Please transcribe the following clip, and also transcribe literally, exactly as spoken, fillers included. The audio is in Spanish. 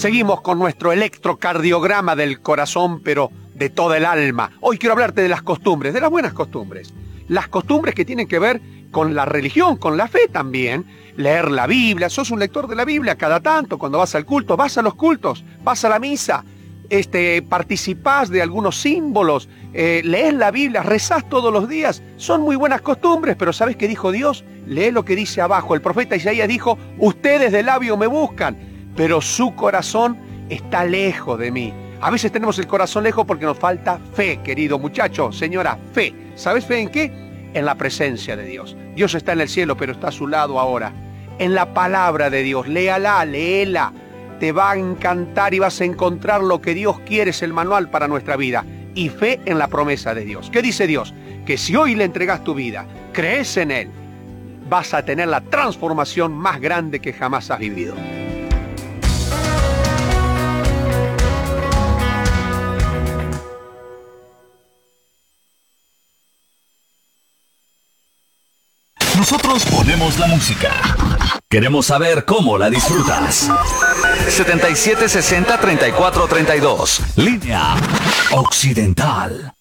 Seguimos con nuestro electrocardiograma del corazón, pero de toda el alma. Hoy quiero hablarte de las costumbres, de las buenas costumbres. Las costumbres que tienen que ver con la religión, con la fe también. Leer la Biblia, sos un lector de la Biblia cada tanto, cuando vas al culto, vas a los cultos, vas a la misa, este, participás de algunos símbolos, eh, lees la Biblia, rezás todos los días. Son muy buenas costumbres, pero ¿sabes qué dijo Dios? Lee lo que dice abajo. El profeta Isaías dijo, ustedes de labio me buscan, pero su corazón está lejos de mí. A veces tenemos el corazón lejos porque nos falta fe, querido muchacho, señora, fe. ¿Sabes fe en qué? En la presencia de Dios. Dios está en el cielo, pero está a su lado ahora. En la palabra de Dios, léala, léela. Te va a encantar y vas a encontrar lo que Dios quiere, es el manual para nuestra vida. Y fe en la promesa de Dios. ¿Qué dice Dios? Que si hoy le entregas tu vida, crees en Él, vas a tener la transformación más grande que jamás has vivido. Nosotros ponemos la música. Queremos saber cómo la disfrutas. setenta y siete sesenta treinta y cuatro treinta y dos. Línea Occidental.